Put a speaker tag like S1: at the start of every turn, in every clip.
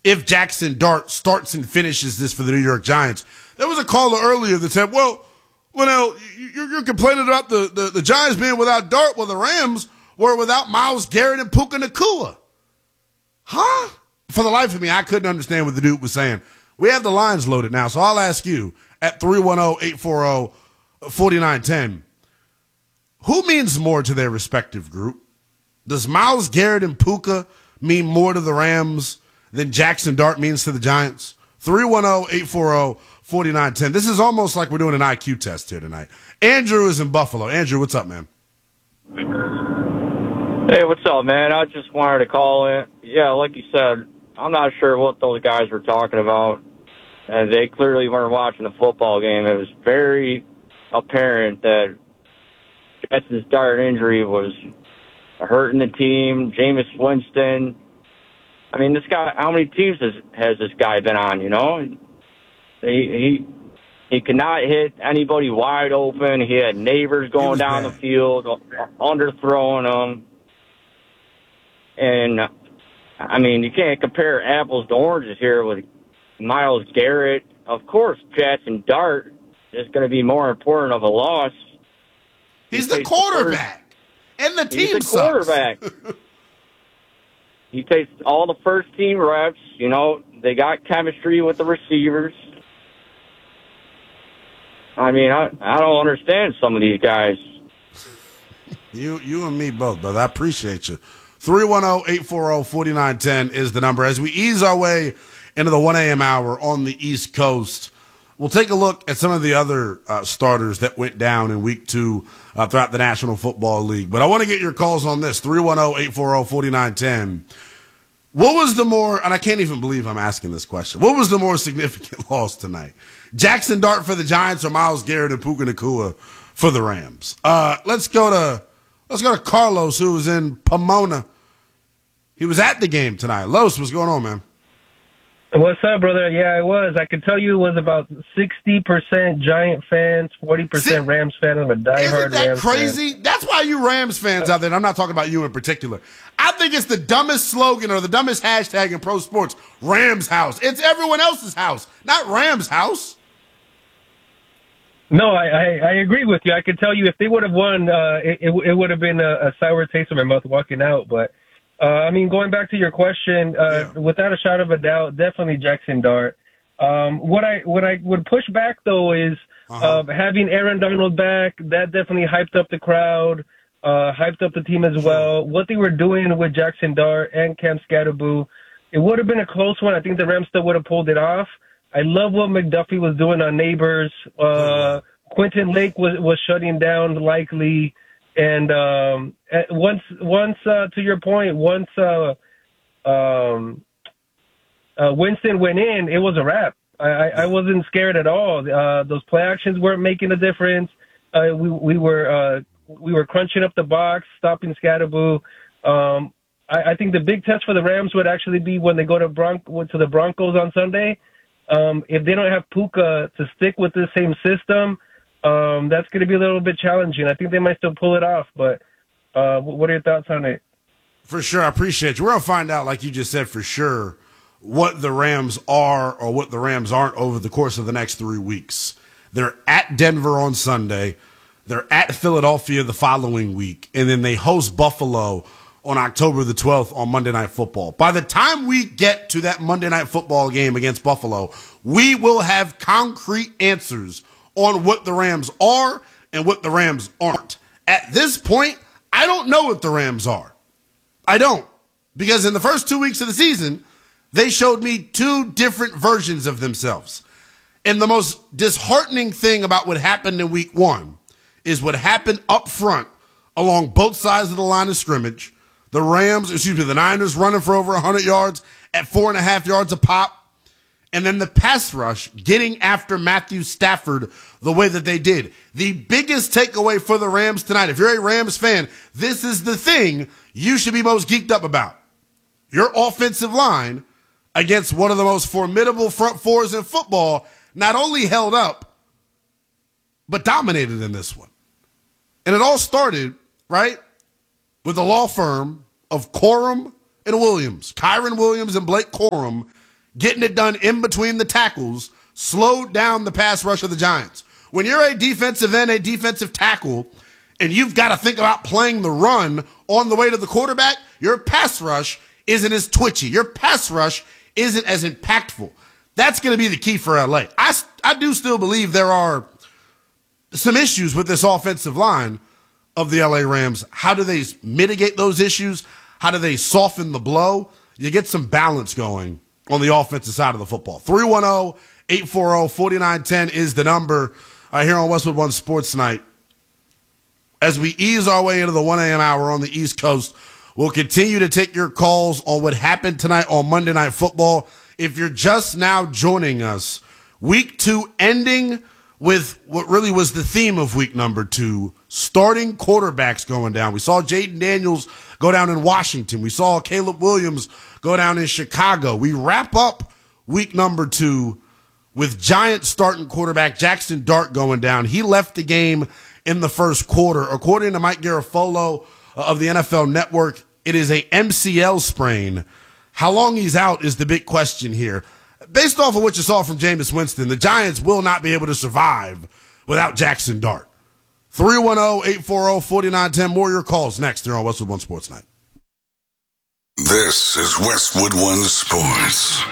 S1: if Jackson Dart starts and finishes this for the New York Giants. There was a caller earlier that said, well, now, you're complaining about the Giants being without Dart. Well, the Rams were without Myles Garrett and Puka Nacua. Huh? For the life of me, I couldn't understand what the dude was saying. We have the lines loaded now, so I'll ask you at 310-840-4910, who means more to their respective group? Does Myles Garrett and Puka mean more to the Rams than Jackson Dart means to the Giants? 310-840-4910. This is almost like we're doing an IQ test here tonight. Andrew is in Buffalo. Andrew, what's up, man?
S2: Hey, what's up, man? I just wanted to call in. Yeah, like you said, I'm not sure what those guys were talking about. And they clearly weren't watching the football game. It was very apparent that Jackson's Dart injury was hurting the team. Jameis Winston. I mean, this guy, how many teams has this guy been on, you know? He cannot hit anybody wide open. He had neighbors going down the field, underthrowing them. And, I mean, you can't compare apples to oranges here with Myles Garrett. Of course, Jackson Dart is going to be more important of a loss.
S1: He's the quarterback, and the team
S2: sucks. He's the quarterback. He takes all the first-team reps. You know, they got chemistry with the receivers. I mean, I don't understand some of these guys.
S1: You and me both, brother. I appreciate you. 310-840-4910 is the number. As we ease our way into the 1 a.m. hour on the East Coast, we'll take a look at some of the other starters that went down in Week 2 throughout the National Football League. But I want to get your calls on this, 310-840-4910. What was the more, and I can't even believe I'm asking this question, what was the more significant loss tonight? Jackson Dart for the Giants or Myles Garrett and Puka Nacua for the Rams? Let's go to Carlos, who was in Pomona. He was at the game tonight. Los, what's going on, man?
S3: What's up, brother? Yeah, I was. I could tell you it was about 60% Giant fans, 40% Rams fan. I'm a diehard Rams fan.
S1: Isn't that crazy? That's why you Rams fans out there, and I'm not talking about you in particular. I think it's the dumbest slogan or the dumbest hashtag in pro sports, Rams house. It's everyone else's house, not Rams house.
S3: No, I agree with you. I could tell you if they would have won, it would have been a sour taste in my mouth walking out, but I mean, going back to your question, without a shadow of a doubt, definitely Jackson Dart. What I would push back though is having Aaron Donald back. That definitely hyped up the crowd, hyped up the team as well. What they were doing with Jackson Dart and Cam Scatterboo, it would have been a close one. I think the Rams still would have pulled it off. I love what McDuffie was doing on Neighbors. Quentin Lake was shutting down Likely. And once to your point, once Winston went in, it was a wrap. I wasn't scared at all. Those play actions weren't making a difference. We were crunching up the box, stopping Scatterboo. I think the big test for the Rams would actually be when they go to the Broncos on Sunday. If they don't have Puka to stick with the same system, that's going to be a little bit challenging. I think they might still pull it off, but what are your thoughts on it?
S1: For sure. I appreciate you. We're going to find out, like you just said, for sure, what the Rams are or what the Rams aren't over the course of the next 3 weeks. They're at Denver on Sunday. They're at Philadelphia the following week. And then they host Buffalo on October the 12th on Monday Night Football. By the time we get to that Monday Night Football game against Buffalo, we will have concrete answers on what the Rams are and what the Rams aren't. At this point, I don't know what the Rams are. I don't. Because in the first 2 weeks of the season, they showed me two different versions of themselves. And the most disheartening thing about what happened in week 1 is what happened up front along both sides of the line of scrimmage. The Niners running for over 100 yards at 4.5 yards a pop. And then the pass rush getting after Matthew Stafford the way that they did. The biggest takeaway for the Rams tonight, if you're a Rams fan, this is the thing you should be most geeked up about. Your offensive line against one of the most formidable front fours in football not only held up, but dominated in this one. And it all started, right, with the law firm of Corum and Williams. Kyron Williams and Blake Corum getting it done in between the tackles, slowed down the pass rush of the Giants. When you're a defensive end, a defensive tackle, and you've got to think about playing the run on the way to the quarterback, your pass rush isn't as twitchy. Your pass rush isn't as impactful. That's going to be the key for LA. I do still believe there are some issues with this offensive line of the LA Rams. How do they mitigate those issues? How do they soften the blow? You get some balance going on the offensive side of the football. 310-840-4910 is the number here on Westwood One Sports Night. As we ease our way into the 1 a.m. hour on the East Coast, we'll continue to take your calls on what happened tonight on Monday Night Football. If you're just now joining us, week 2 ending with what really was the theme of week number 2, starting quarterbacks going down. We saw Jaden Daniels go down in Washington. We saw Caleb Williams go down in Chicago. We wrap up week number 2 with Giants starting quarterback Jackson Dart going down. He left the game in the first quarter. According to Mike Garafolo of the NFL Network, it is a MCL sprain. How long he's out is the big question here. Based off of what you saw from Jameis Winston, the Giants will not be able to survive without Jackson Dart. 310-840-4910. More of your calls next here on Westwood One Sports Night.
S4: This is Westwood One Sports.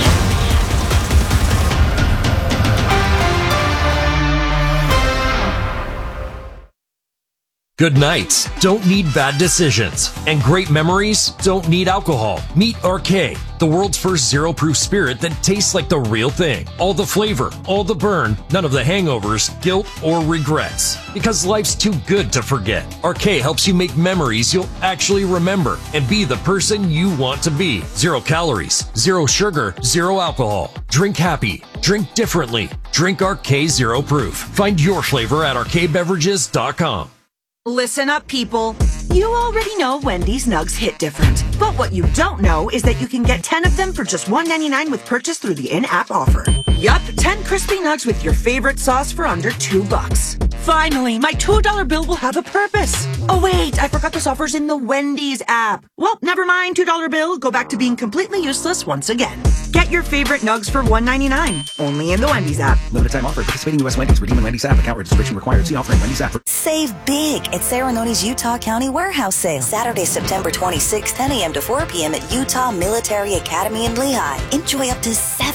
S5: Good nights don't need bad decisions, and great memories don't need alcohol. Meet RK, the world's first zero-proof spirit that tastes like the real thing. All the flavor, all the burn, none of the hangovers, guilt, or regrets. Because life's too good to forget. RK helps you make memories you'll actually remember and be the person you want to be. 0 calories, 0 sugar, 0 alcohol. Drink happy. Drink differently. Drink RK Zero Proof. Find your flavor at rkbeverages.com.
S6: Listen up, people. You already know Wendy's nugs hit different. But what you don't know is that you can get 10 of them for just $1.99 with purchase through the in-app offer. Yup, 10 crispy nugs with your favorite sauce for under $2. Finally, my $2 bill will have a purpose. Oh wait, I forgot this offer's in the Wendy's app. Well, never mind, $2 bill. Go back to being completely useless once again. Get your favorite nugs for $1.99. Only in the Wendy's app.
S7: Limited time offer. Participating U.S. Wendy's. Redeem in Wendy's app. Account registration required. See offer in Wendy's app.
S8: Save big at Serenoni's Utah County Warehouse Sale. Saturday, September 26, 10 a.m. to 4 p.m. at Utah Military Academy in Lehigh. Enjoy up to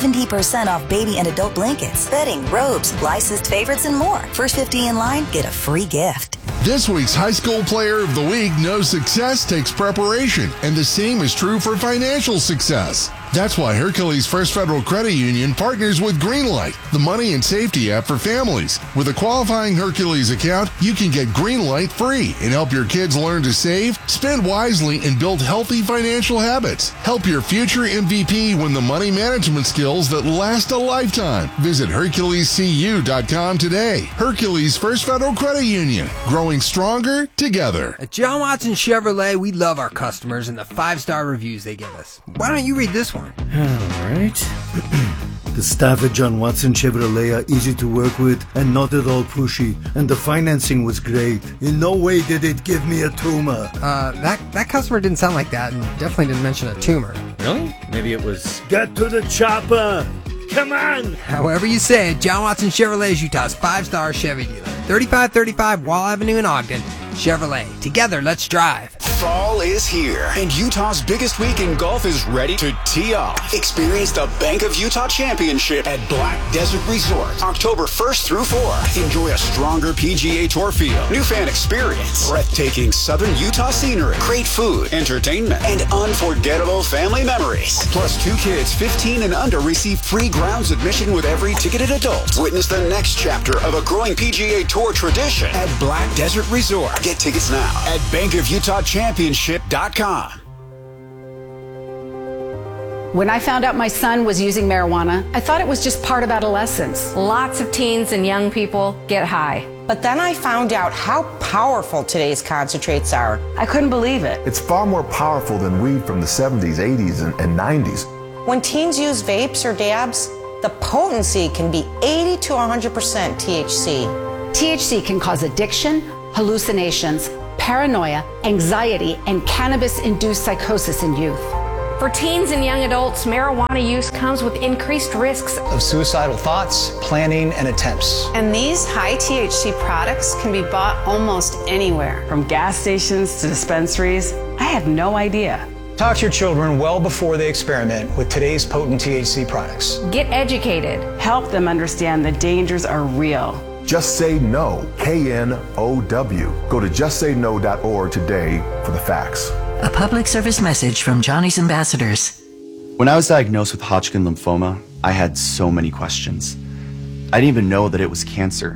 S8: 70% off baby and adult blankets, bedding, robes, licensed favorites, and more. First 50 in line, get a free gift.
S9: This week's High School Player of the Week knows success takes preparation, and the same is true for financial success. That's why Hercules First Federal Credit Union partners with Greenlight, the money and safety app for families. With a qualifying Hercules account, you can get Greenlight free and help your kids learn to save, spend wisely, and build healthy financial habits. Help your future MVP win the money management skills that last a lifetime. Visit HerculesCU.com today. Hercules First Federal Credit Union, growing stronger together.
S10: At John Watson Chevrolet, we love our customers and the 5-star reviews they give us. Why don't you read this one?
S11: All right. The staff at John Watson Chevrolet are easy to work with and not at all pushy, and the financing was great. In no way did it give me a tumor.
S10: That customer didn't sound like that and definitely didn't mention a tumor.
S12: Really? Maybe it was...
S11: Get to the chopper! Come on!
S10: However you say it, John Watson Chevrolet is Utah's 5-star Chevy dealer. 3535 Wall Avenue in Ogden. Chevrolet. Together, let's drive.
S13: Fall is here, and Utah's biggest week in golf is ready to tee off. Experience the Bank of Utah Championship at Black Desert Resort, October 1st through 4th. Enjoy a stronger PGA Tour field, new fan experience, breathtaking southern Utah scenery, great food, entertainment, and unforgettable family memories. Plus, 2 kids 15 and under receive free grounds admission with every ticketed adult. Witness the next chapter of a growing PGA Tour tradition at Black Desert Resort. Get tickets now at bankofutahchampionship.com.
S14: When I found out my son was using marijuana, I thought it was just part of adolescence.
S15: Lots of teens and young people get high.
S16: But then I found out how powerful today's concentrates are.
S14: I couldn't believe it.
S17: It's far more powerful than weed from the 70s, 80s, and 90s.
S16: When teens use vapes or dabs, the potency can be 80 to 100% THC.
S14: THC can cause addiction, hallucinations, paranoia, anxiety, and cannabis-induced psychosis in youth.
S15: For teens and young adults, marijuana use comes with increased risks
S18: of suicidal thoughts, planning, and attempts.
S19: And these high THC products can be bought almost anywhere.
S20: From gas stations to dispensaries, I had no idea.
S18: Talk to your children well before they experiment with today's potent THC products.
S15: Get educated.
S20: Help them understand the dangers are real.
S17: Just Say No, KNOW. Go to justsayno.org today for the facts.
S21: A public service message from Johnny's Ambassadors.
S22: When I was diagnosed with Hodgkin lymphoma, I had so many questions. I didn't even know that it was cancer.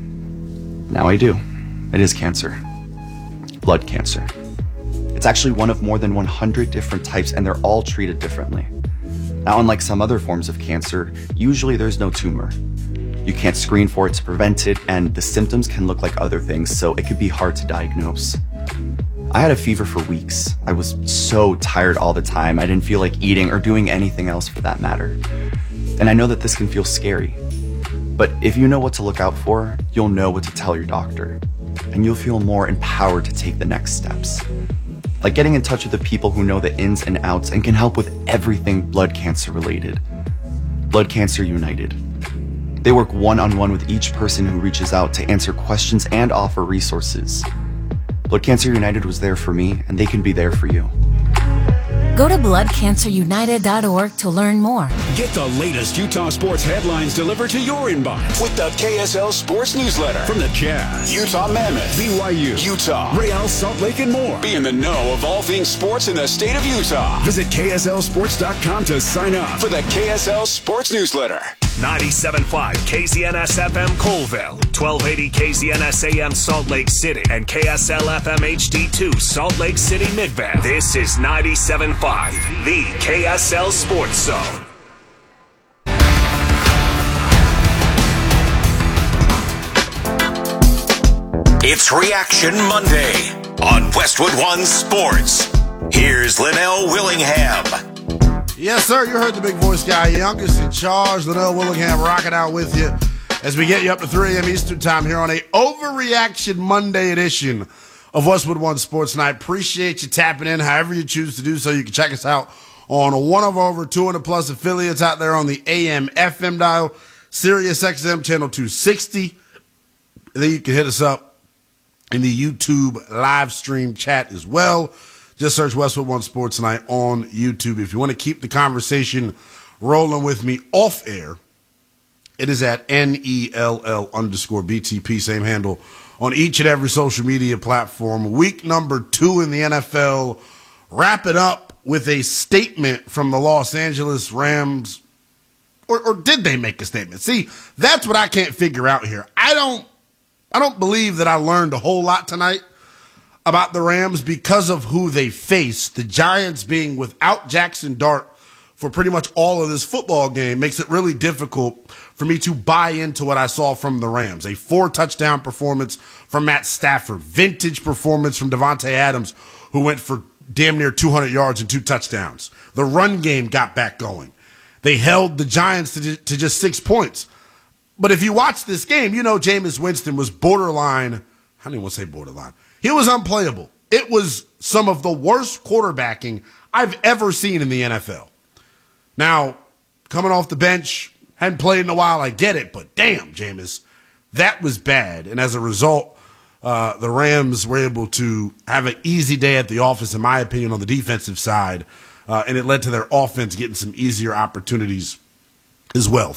S22: Now I do. It is cancer. Blood cancer. It's actually one of more than 100 different types, and they're all treated differently. Now, unlike some other forms of cancer, usually there's no tumor. You can't screen for it to prevent it, and the symptoms can look like other things, so it could be hard to diagnose. I had a fever for weeks. I was so tired all the time. I didn't feel like eating or doing anything else for that matter. And I know that this can feel scary. But if you know what to look out for, you'll know what to tell your doctor. And you'll feel more empowered to take the next steps. Like getting in touch with the people who know the ins and outs and can help with everything blood cancer related. Blood Cancer United. They work one-on-one with each person who reaches out to answer questions and offer resources. Blood Cancer United was there for me, and they can be there for you.
S21: Go to bloodcancerunited.org to learn more.
S13: Get the latest Utah sports headlines delivered to your inbox with the KSL Sports Newsletter. From the Jazz, Utah Mammoth, BYU, Utah, Real Salt Lake, and more. Be in the know of all things sports in the state of Utah. Visit KSLSports.com to sign up for the KSL Sports Newsletter.
S23: 97.5 KZNS-FM Colville, 1280 KZNS-AM Salt Lake City, and KSL-FM HD2 Salt Lake City Midvale. This is 97.5, the KSL Sports Zone.
S4: It's Reaction Monday on Westwood One Sports. Here's Linnell Willingham.
S1: Yes, sir. You heard the big voice guy, youngest in charge, Linnell Willingham, rocking out with you as we get you up to 3 a.m. Eastern time here on a Overreaction Monday edition of Westwood One Sports Night. Appreciate you tapping in however you choose to do so. You can check us out on one of over 200 plus affiliates out there on the AM FM dial, Sirius XM channel 260. And then you can hit us up in the YouTube live stream chat as well. Just search Westwood One Sports Night on YouTube. If you want to keep the conversation rolling with me off air, it is at NELL_BTP, same handle on each and every social media platform. Week number 2 in the NFL. Wrap it up with a statement from the Los Angeles Rams. Or did they make a statement? See, that's what I can't figure out here. I don't believe that I learned a whole lot tonight about the Rams because of who they face. The Giants being without Jackson Dart for pretty much all of this football game makes it really difficult for me to buy into what I saw from the Rams. A 4-touchdown performance from Matt Stafford. Vintage performance from Devontae Adams, who went for damn near 200 yards and 2 touchdowns. The run game got back going. They held the Giants to just 6 points. But if you watch this game, you know Jameis Winston was borderline. I don't even want to say borderline. He was unplayable. It was some of the worst quarterbacking I've ever seen in the NFL. Now, coming off the bench, hadn't played in a while, I get it, but damn, Jameis, that was bad. And as a result, the Rams were able to have an easy day at the office, in my opinion, on the defensive side, and it led to their offense getting some easier opportunities as well.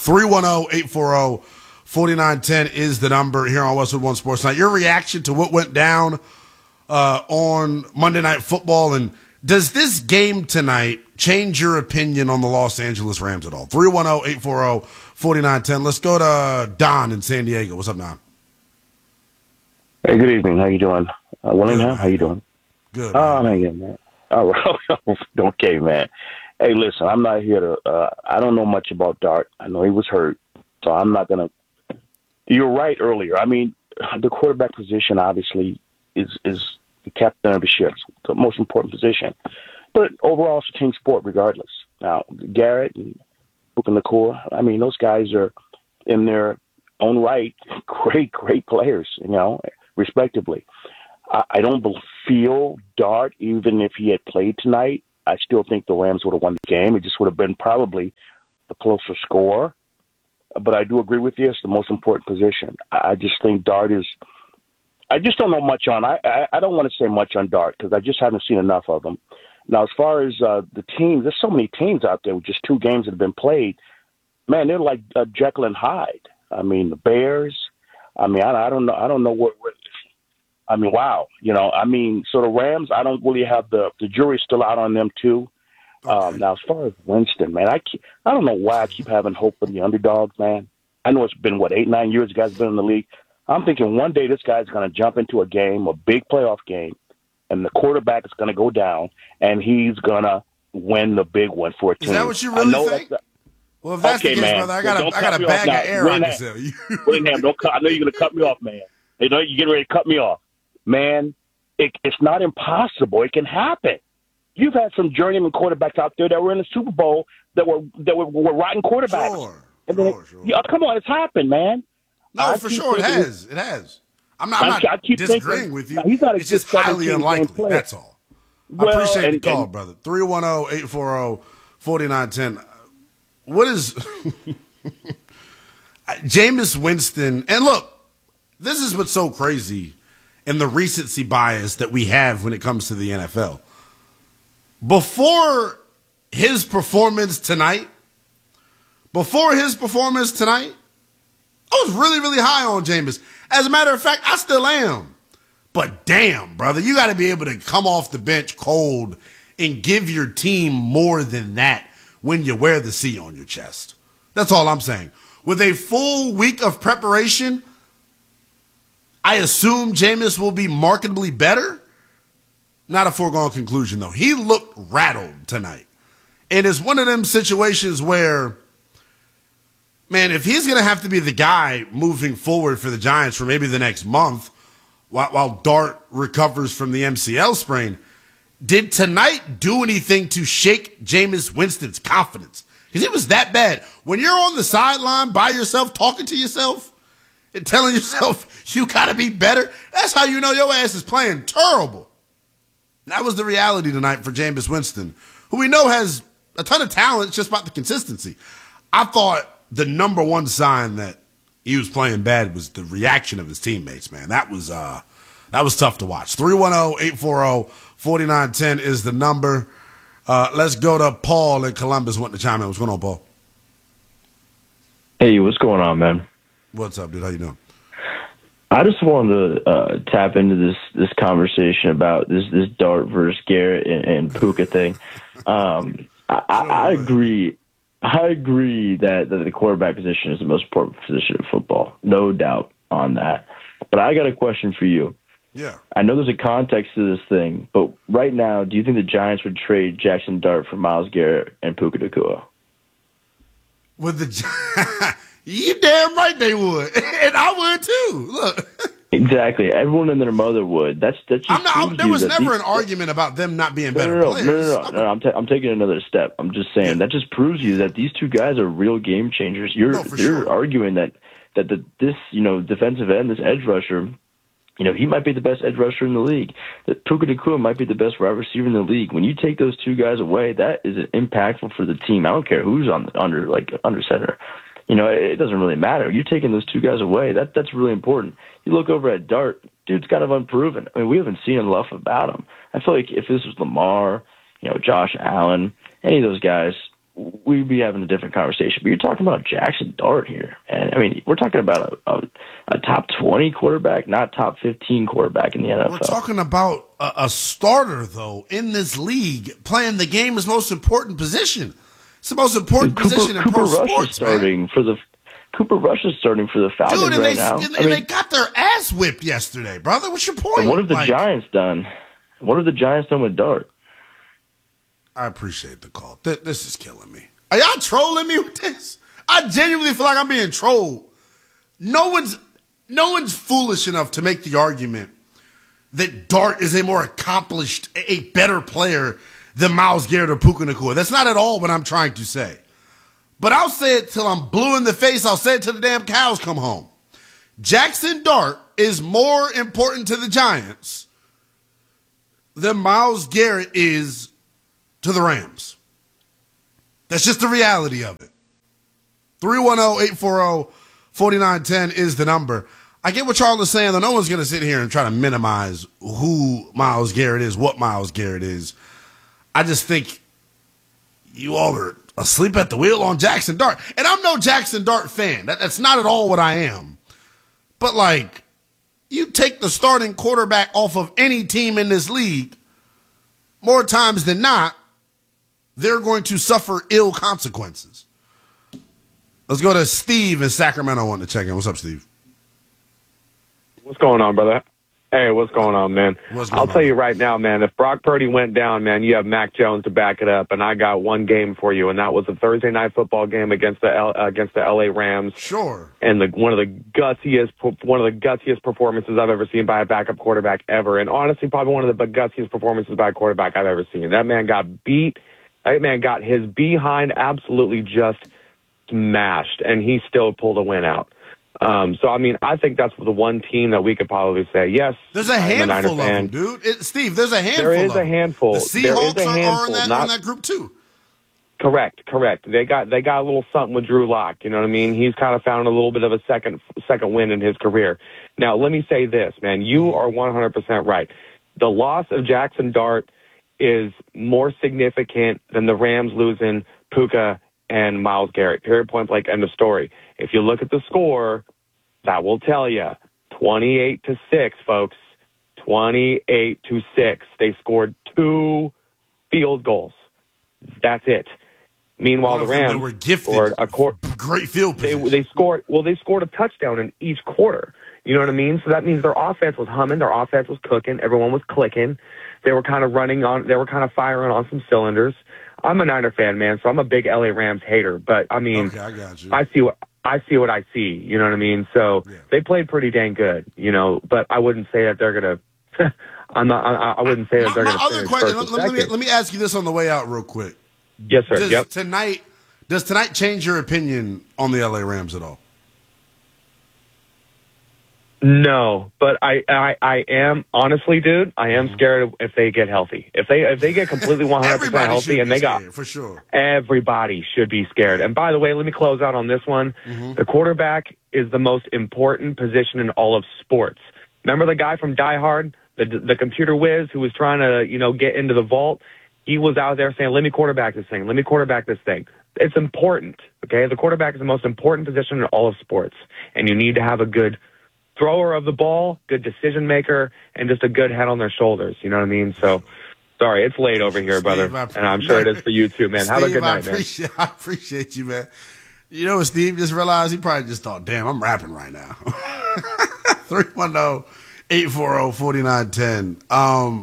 S1: 310-840-4910 is the number here on Westwood One Sports Night. Your reaction to what went down on Monday Night Football, and does this game tonight change your opinion on the Los Angeles Rams at all? 310-840-4910. Let's go to Don in San Diego. What's up, Don?
S24: Hey, good evening. How you doing? Willingham, how you doing?
S1: Good.
S24: Oh, man. Oh, okay, man. Hey, listen, I'm not here to I don't know much about Dart. I know he was hurt, so I'm not going to. You're right earlier. I mean, the quarterback position obviously is the captain of the ship, the most important position. But overall, it's a team sport regardless. Now, Garrett and Book and LaCour, I mean, those guys are in their own right great players, respectively. I don't feel Dart, even if he had played tonight, I still think the Rams would have won the game. It just would have been probably the closer score. But I do agree with you. It's the most important position. I just think Dart is – I just don't know much on – I don't want to say much on Dart because I just haven't seen enough of him. Now, as far as the teams, there's so many teams out there with just 2 games that have been played. Man, they're like Jekyll and Hyde. I mean, the Bears. I mean, I don't know. I don't know what I mean, wow. So the Rams, I don't really have the jury's still out on them too. Now, as far as Winston, man, I don't know why I keep having hope for the underdogs, man. I know it's been, 8-9 years the guy's been in the league. I'm thinking one day this guy's going to jump into a game, a big playoff game, and the quarterback is going to go down, and he's going to win the big one for a team.
S1: Is that what you really think? Well, if that's
S24: okay,
S1: the case,
S24: man,
S1: brother, I got a bag of air I can sell you.
S24: Willingham, I know you're going to cut me off, man. You know, you're getting ready to cut me off. Man, it's not impossible. It can happen. You've had some journeyman quarterbacks out there that were in the Super Bowl that were rotten quarterbacks. Sure. Yeah, come on, it's happened, man.
S1: No, for sure, it has. It has. I'm not disagreeing with you. It's just highly unlikely. That's all. I appreciate the call, brother. 310-840-4910. What is Jameis Winston? And look, this is what's so crazy in the recency bias that we have when it comes to the NFL. Before his performance tonight, I was really, really high on Jameis. As a matter of fact, I still am. But damn, brother, you got to be able to come off the bench cold and give your team more than that when you wear the C on your chest. That's all I'm saying. With a full week of preparation, I assume Jameis will be markedly better. Not a foregone conclusion, though. He looked rattled tonight. And it's one of them situations where, man, if he's going to have to be the guy moving forward for the Giants for maybe the next month while Dart recovers from the MCL sprain, did tonight do anything to shake Jameis Winston's confidence? Because it was that bad. When you're on the sideline by yourself, talking to yourself and telling yourself you got to be better, that's how you know your ass is playing terrible. That was the reality tonight for Jameis Winston, who we know has a ton of talent. It's just about the consistency. I thought the number one sign that he was playing bad was the reaction of his teammates, man. That was tough to watch. 310-840-4910 is the number. Let's go to Paul in Columbus wanting to chime in. What's going on, Paul?
S2: Hey, what's going on, man?
S1: What's up, dude? How you doing?
S2: I just wanted to tap into this conversation about this Dart versus Garrett and Puka thing. I agree. I agree that the quarterback position is the most important position in football. No doubt on that. But I got a question for you.
S1: Yeah.
S2: I know there's a context to this thing, but right now, do you think the Giants would trade Jackson Dart for Myles Garrett and Puka Nacua?
S1: You damn right they would. And I would too. Look.
S2: Exactly. Everyone and their mother would. There
S1: was never an argument about them not being better players.
S2: No. I'm taking another step. I'm just saying that just proves you that these two guys are real game changers. You're arguing that this defensive end, this edge rusher, he might be the best edge rusher in the league. That Puka Nacua might be the best wide receiver in the league. When you take those two guys away, that is impactful for the team. I don't care who's under center. It doesn't really matter. You're taking those two guys away. That's really important. You look over at Dart, dude's kind of unproven. I mean, we haven't seen enough about him. I feel like if this was Lamar, Josh Allen, any of those guys, we'd be having a different conversation. But you're talking about Jackson Dart here. And, I mean, we're talking about a top 20 quarterback, not top 15 quarterback in the NFL.
S1: We're talking about a starter, though, in this league, playing the game's most important position. It's the most important position in pro sports,
S2: Cooper Rush is starting for the Falcons now.
S1: They got their ass whipped yesterday, brother. What's your point?
S2: And what have the Giants done? What have the Giants done with Dart?
S1: I appreciate the call. This is killing me. Are y'all trolling me with this? I genuinely feel like I'm being trolled. No one's foolish enough to make the argument that Dart is a more accomplished, a better player than Myles Garrett or Puka Nacua. That's not at all what I'm trying to say. But I'll say it till I'm blue in the face. I'll say it till the damn cows come home. Jackson Dart is more important to the Giants than Myles Garrett is to the Rams. That's just the reality of it. 310-840-4910 is the number. I get what Charles is saying, though. No one's going to sit here and try to minimize who Myles Garrett is, what Myles Garrett is. I just think you all are asleep at the wheel on Jackson Dart. And I'm no Jackson Dart fan. That's not at all what I am. But, like, you take the starting quarterback off of any team in this league, more times than not, they're going to suffer ill consequences. Let's go to Steve in Sacramento wanting to check in. What's up, Steve?
S3: What's going on, brother? Hey, what's going on, man? I'll tell you right now, man, if Brock Purdy went down, man, you have Mac Jones to back it up, and I got one game for you, and that was a Thursday night football game against the LA Rams.
S1: Sure.
S3: And one of the gutsiest performances I've ever seen by a backup quarterback ever, and honestly, probably one of the gutsiest performances by a quarterback I've ever seen. That man got beat. That man got his behind absolutely just smashed, and he still pulled a win out. So, I mean, I think that's the one team that we could probably say, yes.
S1: There's a handful of them, dude. Steve, there's a handful.
S3: There is a handful.
S1: The Seahawks are in that group, too.
S3: Correct. They got a little something with Drew Lock. You know what I mean? He's kind of found a little bit of a second win in his career. Now, let me say this, man. You are 100% right. The loss of Jackson Dart is more significant than the Rams losing Puka and Myles Garrett. Period, point blank, end of story. If you look at the score, that will tell you 28-6, folks. 28-6. They scored 2 field goals. That's it. Meanwhile, the Rams
S1: were gifted
S3: scored a
S1: great field position.
S3: They scored a touchdown in each quarter. You know what I mean? So that means their offense was humming, their offense was cooking, everyone was clicking. They were kind of firing on some cylinders. I'm a Niner fan, man, so I'm a big LA Rams hater. But I mean,
S1: okay, I got you.
S3: I see what I see. You know what I mean? So they played pretty dang good, you know. But I wouldn't say that they're gonna. I wouldn't say that they're gonna.
S1: Other question. Let me ask you this on the way out, real quick.
S3: Yes, sir.
S1: Does tonight change your opinion on the LA Rams at all?
S3: No, but I am honestly, dude. I am scared if they get healthy. If they get completely 100% healthy, and they got
S1: for sure.
S3: Everybody should be scared. And by the way, let me close out on this one. Mm-hmm. The quarterback is the most important position in all of sports. Remember the guy from Die Hard, the computer whiz who was trying to get into the vault? He was out there saying, "Let me quarterback this thing. Let me quarterback this thing." It's important. Okay, the quarterback is the most important position in all of sports, and you need to have a good thrower of the ball, good decision maker, and just a good head on their shoulders. You know what I mean? So, sorry, it's late over here, brother, and I'm sure it is for you too, man. Have a good night, man.
S1: I appreciate you, man. You know what Steve just realized? He probably just thought, damn, I'm rapping right now. 310-840-4910.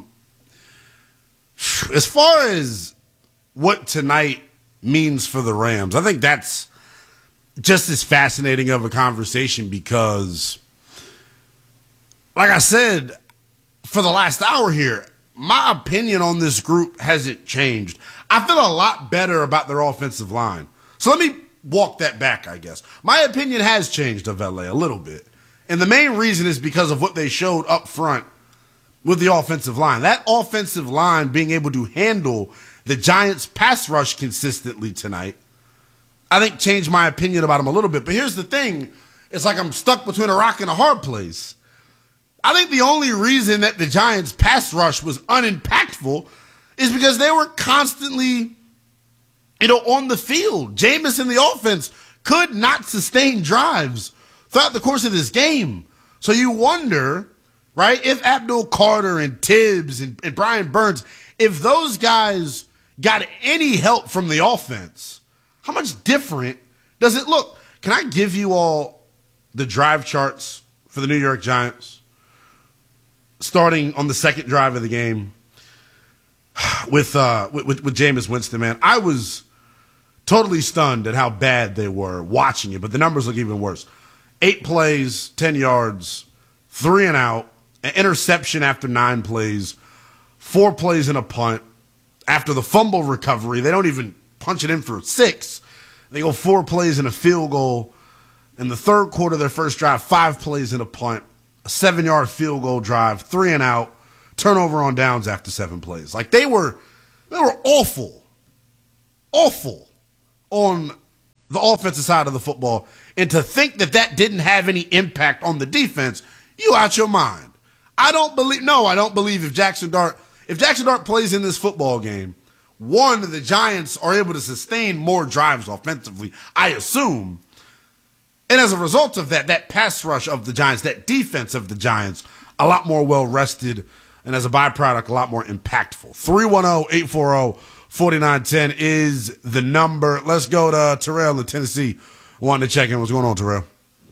S1: As far as what tonight means for the Rams, I think that's just as fascinating of a conversation because, like I said, for the last hour here, my opinion on this group hasn't changed. I feel a lot better about their offensive line. So let me walk that back, I guess. My opinion has changed of LA a little bit. And the main reason is because of what they showed up front with the offensive line. That offensive line being able to handle the Giants' pass rush consistently tonight, I think changed my opinion about them a little bit. But here's the thing. It's like I'm stuck between a rock and a hard place. I think the only reason that the Giants' pass rush was unimpactful is because they were constantly, on the field. Jameis and the offense could not sustain drives throughout the course of this game. So you wonder, right, if Abdul Carter and Tibbs and Brian Burns, if those guys got any help from the offense, how much different does it look? Can I give you all the drive charts for the New York Giants? Starting on the second drive of the game with Jameis Winston, man. I was totally stunned at how bad they were watching it, but the numbers look even worse. 8 plays, 10 yards, 3 and out, an interception after 9 plays, 4 plays and a punt. After the fumble recovery, they don't even punch it in for 6. They go 4 plays and a field goal. In the third quarter of their first drive, 5 plays and a punt. A 7-yard field goal drive, 3 and out, turnover on downs after 7 plays. Like they were They were awful on the offensive side of the football. And to think that didn't have any impact on the defense, you out your mind. I don't believe if Jackson Dart plays in this football game, one, the Giants are able to sustain more drives offensively, I assume. And as a result of that pass rush of the Giants, that defense of the Giants, a lot more well-rested, and as a byproduct, a lot more impactful. 310-840-4910 is the number. Let's go to Terrell in Tennessee. Wanting to check in. What's going on, Terrell?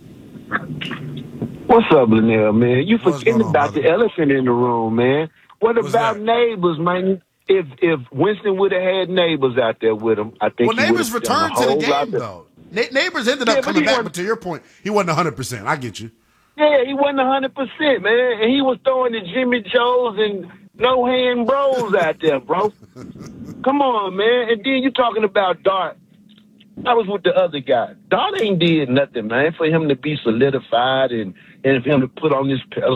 S5: What's up, Linnell, man? You forgetting about the elephant in the room, man. What about neighbors, man? If Winston would have had neighbors out there with him, I think
S1: neighbors returned to the game, though. Neighbors ended up coming back, but to your point, he wasn't 100%. I get you.
S5: Yeah, he wasn't 100%, man. And he was throwing the Jimmy Joes and no-hand bros out there, bro. Come on, man. And then you talking about Dart. I was with the other guy. Dart ain't did nothing, man, for him to be solidified and for him to put on this pedestal.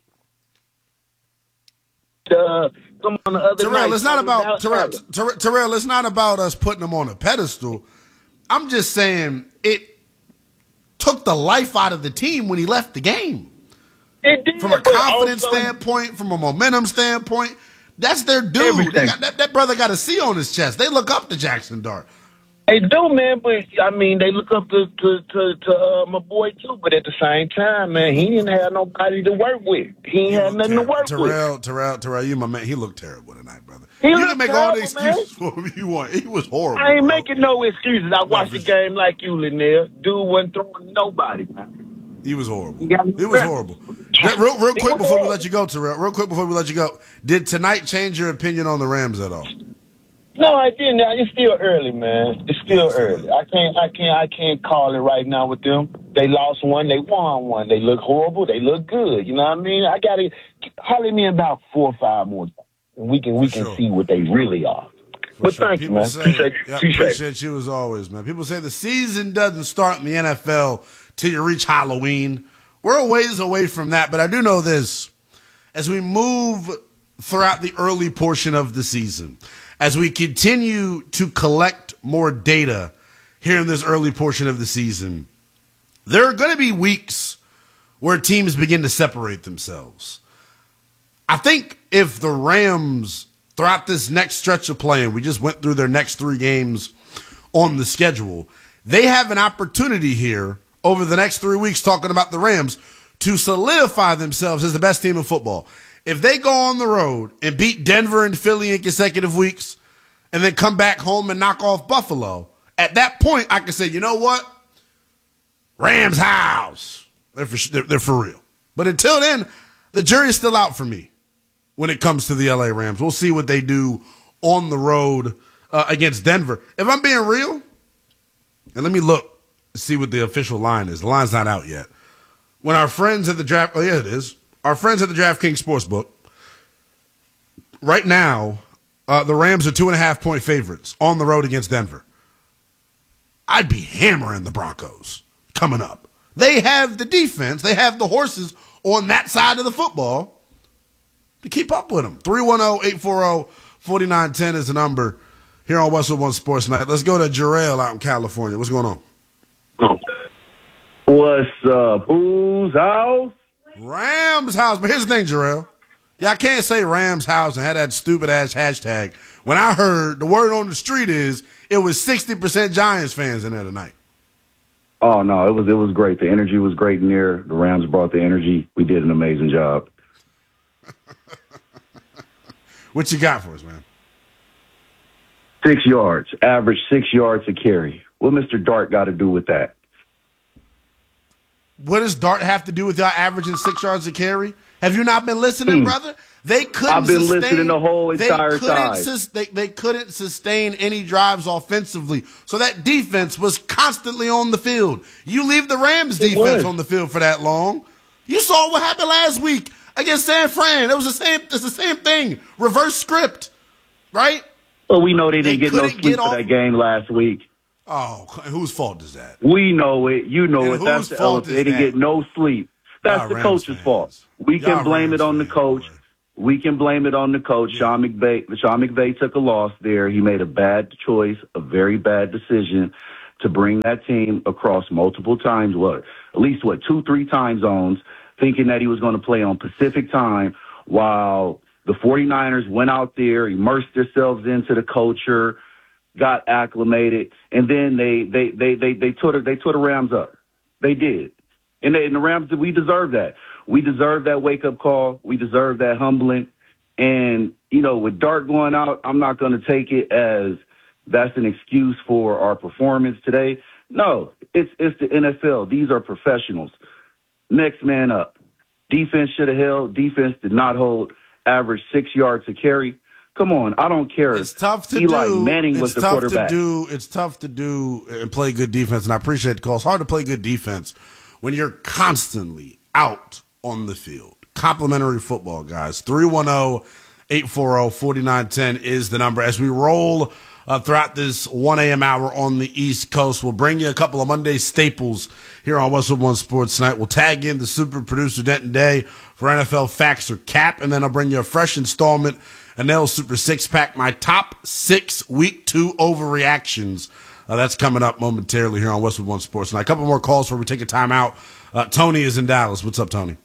S5: Come on the other
S1: Terrell,
S5: night.
S1: It's not about Terrell. It's not about us putting him on a pedestal. I'm just saying it took the life out of the team when he left the game.
S5: It did,
S1: from a confidence standpoint, from a momentum standpoint, that's their dude. That brother got a C on his chest. They look up to Jackson Dart.
S5: They do, man, but I mean, they look up to my boy too. But at the same time, man, he didn't have nobody to work with. He ain't had nothing to work with.
S1: Terrell, you my man. He looked terrible tonight, brother.
S5: You
S1: can make all the excuses for him you want. He was horrible.
S5: I ain't making no excuses. I watched the game like you, Linnell. Dude wasn't throwing nobody, man.
S1: He was horrible. He was horrible. Real quick before we let you go, Terrell. Real quick before we let you go, did tonight change your opinion on the Rams at all?
S5: No, I didn't. It's still early, man. It's still early. I can't call it right now with them. They lost one, they won one. They look horrible, they look good. You know what I mean? I gotta holler me about 4 or 5 more, and we can see what they really are. But thank you, man.
S1: Appreciate you as always, man. People say the season doesn't start in the NFL till you reach Halloween. We're a ways away from that, but I do know this: as we move throughout the early portion of the season, as we continue to collect more data here in this early portion of the season, there are going to be weeks where teams begin to separate themselves. I think if the Rams, throughout this next stretch of play, and we just went through their next 3 games on the schedule, they have an opportunity here over the next 3 weeks, talking about the Rams, to solidify themselves as the best team in football. If they go on the road and beat Denver and Philly in consecutive weeks and then come back home and knock off Buffalo, at that point I can say, you know what? Rams house. They're for real. But until then, the jury's still out for me when it comes to the LA Rams. We'll see what they do on the road against Denver. If I'm being real, and let me look, see what the official line is. The line's not out yet. When our friends at the draft, oh yeah, it is. Our friends at the DraftKings Sportsbook, right now, the Rams are 2.5-point favorites on the road against Denver. I'd be hammering the Broncos coming up. They have the defense. They have the horses on that side of the football to keep up with them. 310-840-4910 is the number here on Westwood One Sports Night. Let's go to Jarrell out in California. What's going on?
S5: What's up? Whose house?
S1: Rams house. But here's the thing, Jarrell. Yeah, I can't say Rams house and have that stupid-ass hashtag. When I heard the word on the street is it was 60% Giants fans in there tonight.
S6: Oh, no, it was great. The energy was great in there. The Rams brought the energy. We did an amazing job.
S1: What you got for us, man?
S6: 6 yards. Average 6 yards a carry. What Mr. Dart got to do with that?
S1: What does Dart have to do with y'all averaging 6 yards a carry? Have you not been listening, brother? They couldn't.
S6: I've been listening the whole entire time.
S1: They couldn't sustain any drives offensively, so that defense was constantly on the field. You leave the Rams defense on the field for that long. You saw what happened last week against San Fran. It was the same. It's the same thing. Reverse script, right?
S6: Well, we know they didn't get no sleep for that game last week.
S1: Oh, whose fault is that?
S6: We know it. You know it. That's the elephant. They didn't get no sleep. That's the coach's fault. We can blame it on the coach. we can blame it on the coach, Sean McVay. Sean McVay took a loss there. He made a bad choice, a very bad decision to bring that team across multiple times, at least 2-3 time zones, thinking that he was going to play on Pacific time, while the 49ers went out there, immersed themselves into the culture, got acclimated, and then they tore the Rams up. They did. And the Rams, we deserve that. We deserve that wake-up call. We deserve that humbling. And, with Dart going out, I'm not going to take it as that's an excuse for our performance today. No, it's the NFL. These are professionals. Next man up. Defense should have held. Defense did not hold. Average 6 yards a carry. Come on, I don't care.
S1: It's tough to
S6: Eli
S1: do.
S6: Manning was the quarterback.
S1: It's tough to do and play good defense, and I appreciate the call. It's hard to play good defense when you're constantly out on the field. Complimentary football, guys. 310-840-4910 is the number. As we roll throughout this 1 a.m. hour on the East Coast, we'll bring you a couple of Monday staples here on Westwood One Sports Tonight. We'll tag in the super producer Denton Day for NFL Facts or Cap, and then I'll bring you a fresh installment, a Nail Super 6-pack, my top 6 Week 2 overreactions. That's coming up momentarily here on Westwood One Sports Tonight. A couple more calls before we take a timeout. Tony is in Dallas. What's up, Tony?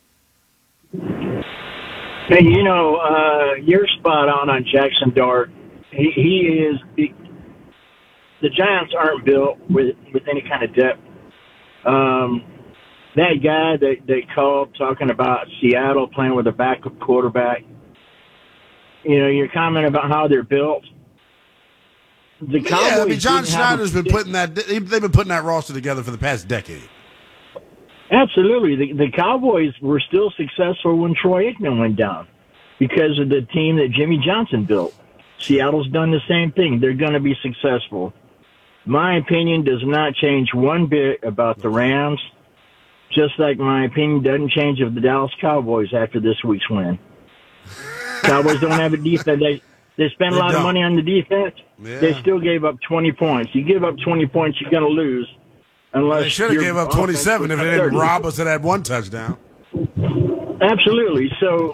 S7: Hey, you're spot on Jackson Dart. He is the Giants aren't built with any kind of depth. That guy that they called talking about Seattle playing with a backup quarterback. Your comment about how they're built. The Cowboys.
S1: John Schneider's been putting that. They've been putting that roster together for the past decade.
S7: Absolutely, the Cowboys were still successful when Troy Aikman went down because of the team that Jimmy Johnson built. Seattle's done the same thing. They're going to be successful. My opinion does not change one bit about the Rams, just like my opinion doesn't change of the Dallas Cowboys after this week's win. Cowboys don't have a defense. They spent a lot of money on the defense. Yeah. They still gave up 20 points. You give up 20 points, you're going to lose. Unless
S1: they should have gave up 27 if they didn't rob us and had one touchdown.
S7: Absolutely. So,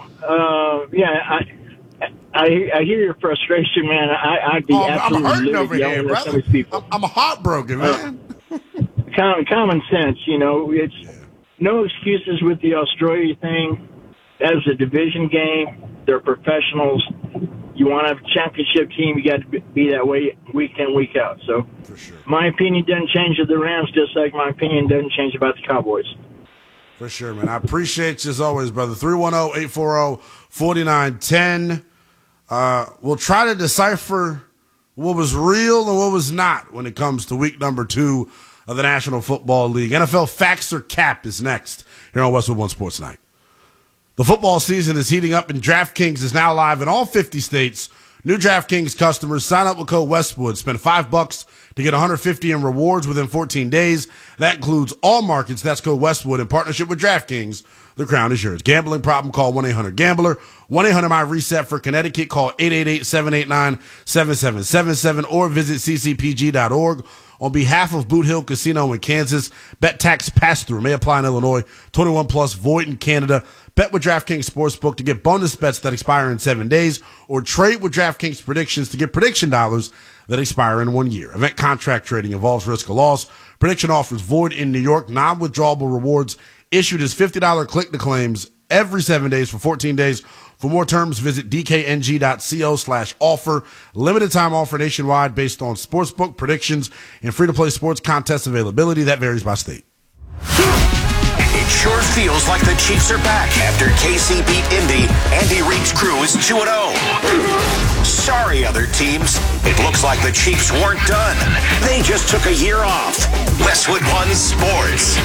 S7: I hear your frustration, man. I'd be absolutely
S1: I'm hurting over here, brother. I'm heartbroken, man.
S7: Common sense, it's no excuses with the Australia thing. That was a division game. They're professionals. You want to have a championship team, you got to be that way week in, week out. So, my opinion doesn't change of the Rams, just like my opinion doesn't change about the Cowboys.
S1: For sure, man. I appreciate you as always, brother. 310-840-4910. We'll try to decipher what was real and what was not when it comes to week number 2 of the National Football League. NFL Facts or Cap is next here on Westwood One Sports Night. The football season is heating up, and DraftKings is now live in all 50 states. New DraftKings customers sign up with code Westwood. Spend $5 to get $150 in rewards within 14 days. That includes all markets. That's code Westwood in partnership with DraftKings. The crown is yours. Gambling problem? Call 1-800-GAMBLER. 1-800-MY-RESET for Connecticut. Call 888-789-7777 or visit ccpg.org. On behalf of Boot Hill Casino in Kansas, bet tax pass-through may apply in Illinois. 21 plus, void in Canada. Bet with DraftKings Sportsbook to get bonus bets that expire in 7 days, or trade with DraftKings Predictions to get prediction dollars that expire in 1 year. Event contract trading involves risk of loss. Prediction offers void in New York. Non-withdrawable rewards issued as $50 click-to-claims every 7 days for 14 days. For more terms, visit dkng.co/offer. Limited time offer nationwide based on sportsbook predictions and free-to-play sports contest availability. That varies by state.
S4: It sure feels like the Chiefs are back after KC beat Indy. Andy Reid's crew is 2-0. Sorry, other teams. It looks like the Chiefs weren't done. They just took a year off. Westwood One Sports.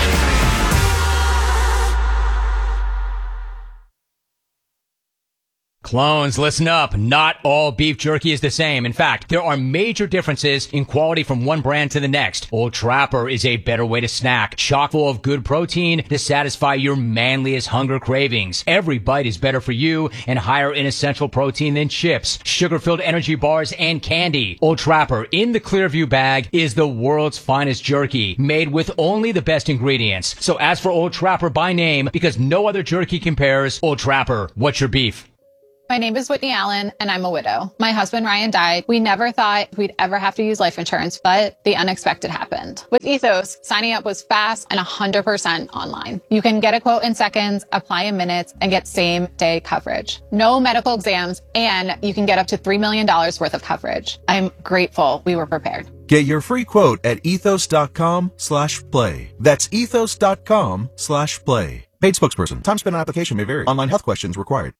S8: Clones, listen up. Not all beef jerky is the same. In fact, there are major differences in quality from one brand to the next. Old Trapper is a better way to snack, chock full of good protein to satisfy your manliest hunger cravings. Every bite is better for you and higher in essential protein than chips, sugar-filled energy bars, and candy. Old Trapper in the Clearview bag is the world's finest jerky, made with only the best ingredients. So ask for Old Trapper by name because no other jerky compares. Old Trapper, what's your beef?
S9: My name is Whitney Allen, and I'm a widow. My husband, Ryan, died. We never thought we'd ever have to use life insurance, but the unexpected happened. With Ethos, signing up was fast and 100% online. You can get a quote in seconds, apply in minutes, and get same-day coverage. No medical exams, and you can get up to $3 million worth of coverage. I'm grateful we were prepared.
S10: Get your free quote at ethos.com/play. That's ethos.com/play. Paid spokesperson. Time spent on application may vary. Online health questions required.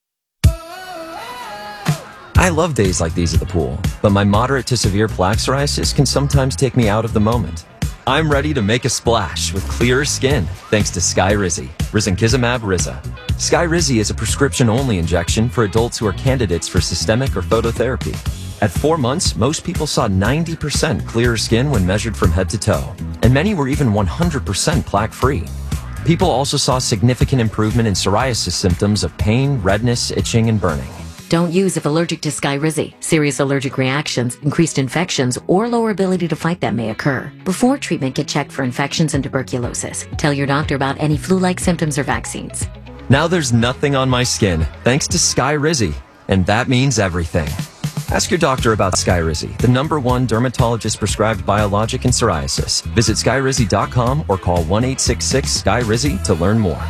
S11: I love days like these at the pool, but my moderate to severe plaque psoriasis can sometimes take me out of the moment. I'm ready to make a splash with clearer skin thanks to Skyrizi, risankizumab Riza. Skyrizi is a prescription-only injection for adults who are candidates for systemic or phototherapy. At 4 months, most people saw 90% clearer skin when measured from head to toe, and many were even 100% plaque-free. People also saw significant improvement in psoriasis symptoms of pain, redness, itching, and burning.
S12: Don't use if allergic to Skyrizi. Serious allergic reactions, increased infections, or lower ability to fight them may occur. Before treatment, get checked for infections and tuberculosis. Tell your doctor about any flu-like symptoms or vaccines.
S11: Now there's nothing on my skin thanks to Skyrizi, and that means everything. Ask your doctor about Skyrizi, the #1 dermatologist-prescribed biologic in psoriasis. Visit Skyrizi.com or call 1-866-SKY-RIZI to learn more.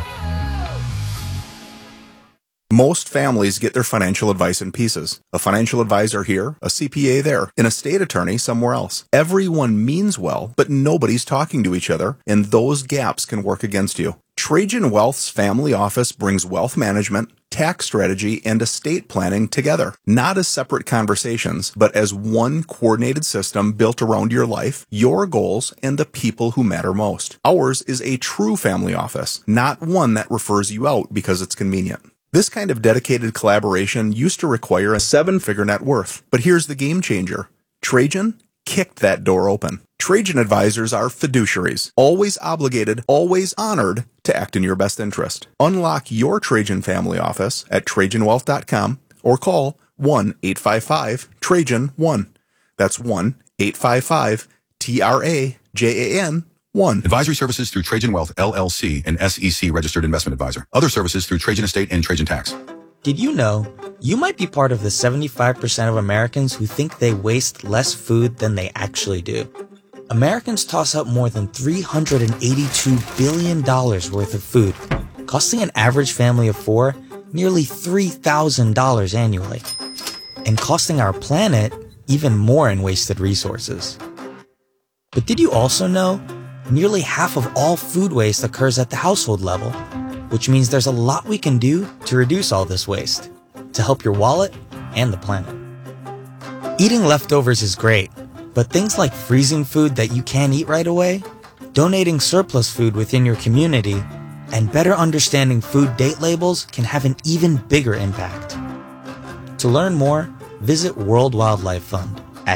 S25: Most families get their financial advice in pieces. A financial advisor here, a CPA there, an estate attorney somewhere else. Everyone means well, but nobody's talking to each other, and those gaps can work against you. Trajan Wealth's family office brings wealth management, tax strategy, and estate planning together, not as separate conversations, but as one coordinated system built around your life, your goals, and the people who matter most. Ours is a true family office, not one that refers you out because it's convenient. This kind of dedicated collaboration used to require a 7-figure net worth, but here's the game changer. Trajan kicked that door open. Trajan advisors are fiduciaries, always obligated, always honored to act in your best interest. Unlock your Trajan family office at TrajanWealth.com or call 1-855-TRAJAN-1. That's 1-855-TRAJAN-1.
S26: Advisory services through Trajan Wealth, LLC, an SEC registered investment advisor. Other services through Trajan Estate and Trajan Tax.
S27: Did you know you might be part of the 75% of Americans who think they waste less food than they actually do? Americans toss out more than $382 billion worth of food, costing an average family of 4 nearly $3,000 annually, and costing our planet even more in wasted resources. But did you also know nearly half of all food waste occurs at the household level, which means there's a lot we can do to reduce all this waste, to help your wallet and the planet. Eating leftovers is great, but things like freezing food that you can't eat right away, donating surplus food within your community, and better understanding food date labels can have an even bigger impact. To learn more, visit World Wildlife Fund at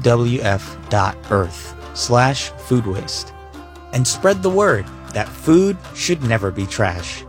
S27: wwf.earth/food waste. And spread the word that food should never be trash.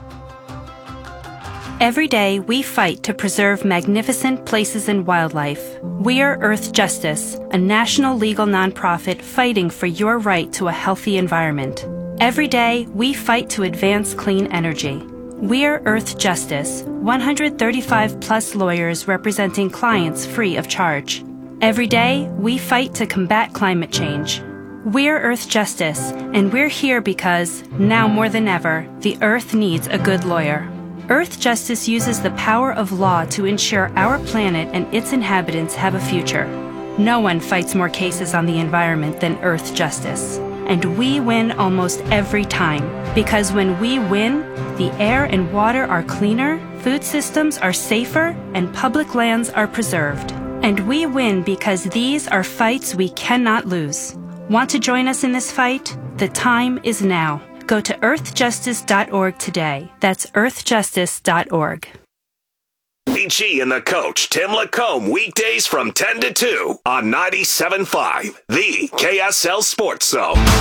S28: Every day, we fight to preserve magnificent places and wildlife. We are Earth Justice, a national legal nonprofit fighting for your right to a healthy environment. Every day, we fight to advance clean energy. We are Earth Justice, 135-plus lawyers representing clients free of charge. Every day, we fight to combat climate change. We're Earth Justice, and we're here because, now more than ever, the Earth needs a good lawyer. Earth Justice uses the power of law to ensure our planet and its inhabitants have a future. No one fights more cases on the environment than Earth Justice. And we win almost every time. Because when we win, the air and water are cleaner, food systems are safer, and public lands are preserved. And we win because these are fights we cannot lose. Want to join us in this fight? The time is now. Go to earthjustice.org today. That's earthjustice.org.
S23: HE and the coach, Tim Lacombe, weekdays from 10 to 2 on 97.5, the KSL Sports Zone.